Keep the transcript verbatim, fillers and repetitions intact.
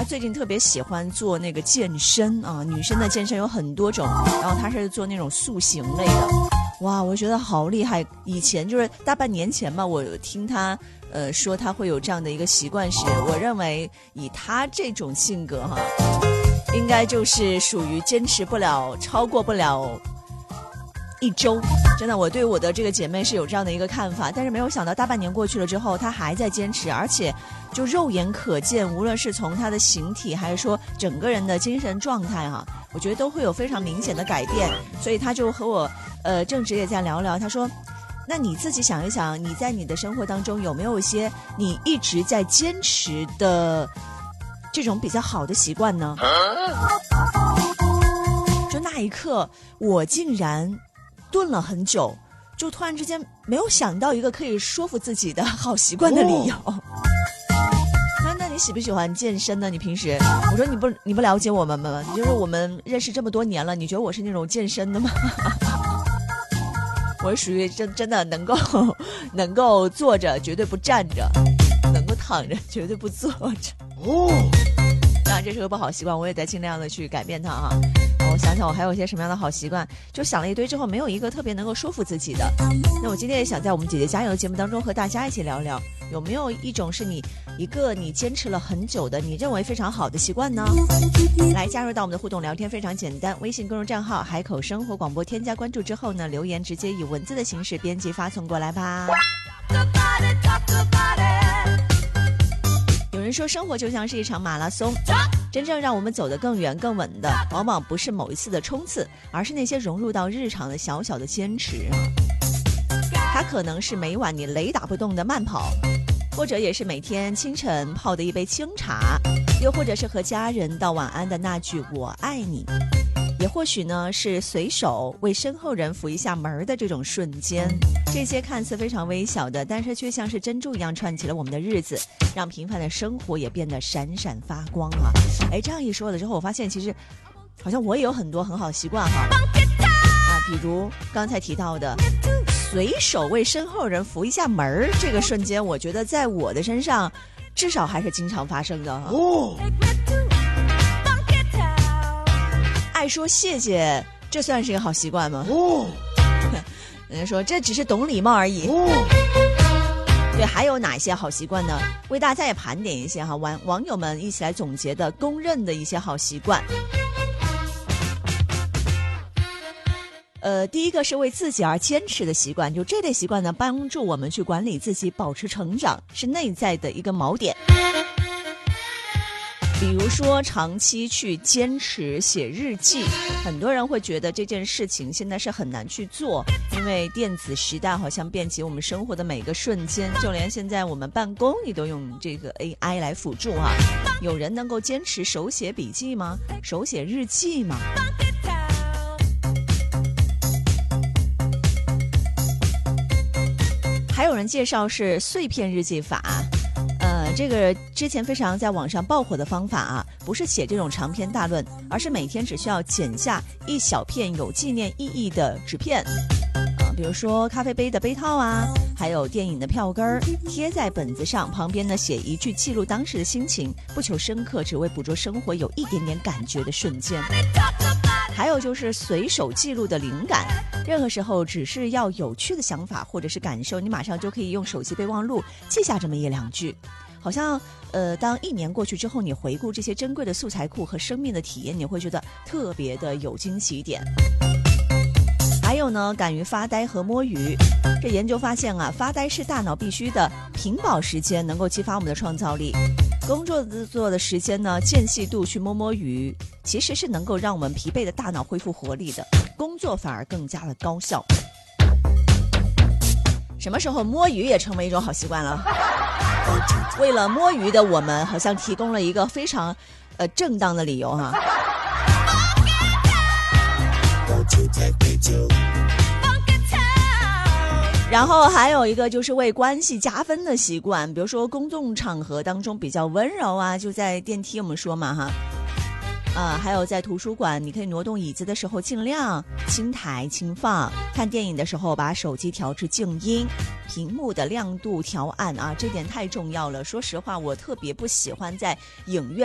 最近特别喜欢做那个健身啊，女生的健身有很多种，然后她是做那种塑形类的。哇，我觉得好厉害！以前就是大半年前吧，我听她呃说她会有这样的一个习惯时，我认为以她这种性格哈，应该就是属于坚持不了，超过不了一周。真的，我对我的这个姐妹是有这样的一个看法，但是没有想到大半年过去了之后，她还在坚持，而且就肉眼可见，无论是从她的形体还是说整个人的精神状态哈、啊，我觉得都会有非常明显的改变。所以她就和我呃正直也在聊聊，她说那你自己想一想，你在你的生活当中有没有一些你一直在坚持的这种比较好的习惯呢？就那一刻我竟然顿了很久，就突然之间没有想到一个可以说服自己的好习惯的理由。哦、那那你喜不喜欢健身呢？你平时我说你不你不了解我们吗？就是我们认识这么多年了，你觉得我是那种健身的吗？我属于真真的能够能够坐着绝对不站着，能够躺着绝对不坐着。哦，当然这是个不好习惯，我也在尽量的去改变它哈。我想想我还有一些什么样的好习惯，就想了一堆之后没有一个特别能够说服自己的。那我今天也想在我们姐姐加油节目当中和大家一起聊聊，有没有一种是你一个你坚持了很久的你认为非常好的习惯呢？来加入到我们的互动聊天非常简单，微信公众账号海口生活广播添加关注之后呢，留言直接以文字的形式编辑发送过来吧。有人说生活就像是一场马拉松，真正让我们走得更远更稳的往往不是某一次的冲刺，而是那些融入到日常的小小的坚持。它可能是每晚你雷打不动的慢跑，或者也是每天清晨泡的一杯清茶，又或者是和家人道晚安的那句我爱你，也或许呢是随手为身后人扶一下门的这种瞬间。这些看似非常微小的，但是却像是珍珠一样串起了我们的日子，让平凡的生活也变得闪闪发光啊！哎，这样一说了之后，我发现其实好像我也有很多很好习惯哈啊，比如刚才提到的随手为身后人扶一下门这个瞬间，我觉得在我的身上至少还是经常发生的哈。哦，爱说谢谢，这算是一个好习惯吗？哦，人家说这只是懂礼貌而已。哦，对，还有哪些好习惯呢？为大家也盘点一些哈，网网友们一起来总结的公认的一些好习惯。呃，第一个是为自己而坚持的习惯，就这类习惯呢，帮助我们去管理自己，保持成长，是内在的一个锚点。比如说长期去坚持写日记，很多人会觉得这件事情现在是很难去做，因为电子时代好像遍及我们生活的每个瞬间，就连现在我们办公你都用这个 A I 来辅助哈。有人能够坚持手写笔记吗？手写日记吗？还有人介绍是碎片日记法。呃，这个之前非常在网上爆火的方法啊，不是写这种长篇大论，而是每天只需要剪下一小片有纪念意义的纸片，啊，比如说咖啡杯的杯套啊，还有电影的票根，贴在本子上，旁边呢写一句记录当时的心情，不求深刻，只为捕捉生活有一点点感觉的瞬间。还有就是随手记录的灵感，任何时候只是要有趣的想法或者是感受，你马上就可以用手机备忘录记下这么一两句。好像呃，当一年过去之后，你回顾这些珍贵的素材库和生命的体验，你会觉得特别的有惊喜点。还有呢，敢于发呆和摸鱼。这研究发现啊，发呆是大脑必须的屏保时间，能够激发我们的创造力。工作做的时间呢，间隙度去摸摸鱼，其实是能够让我们疲惫的大脑恢复活力的，工作反而更加的高效。什么时候摸鱼也成为一种好习惯了？为了摸鱼的我们，好像提供了一个非常呃正当的理由哈。然后还有一个就是为关系加分的习惯，比如说公众场合当中比较温柔啊，就在电梯我们说嘛哈，啊，还有在图书馆你可以挪动椅子的时候尽量轻抬轻放，看电影的时候把手机调至静音，屏幕的亮度调暗啊，这点太重要了。说实话，我特别不喜欢在影院